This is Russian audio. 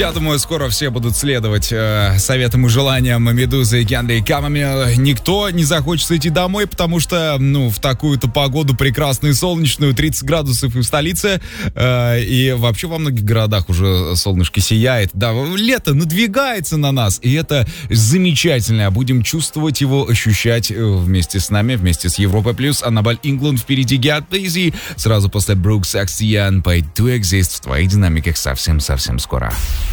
Я думаю, скоро все будут следовать советам и желаниям Медузы и Генри Камами. Никто не захочет идти домой, потому что, в такую-то погоду прекрасную, солнечную, 30 градусов и в столице, и вообще во многих городах уже солнышко сияет. Да, лето надвигается на нас, и это замечательно. Будем чувствовать его, ощущать вместе с нами, вместе с Европой+. Аннабель Ингланд впереди Get Busy. Сразу после Brooks Axien по To Exist в твоих динамиках совсем-совсем скоро.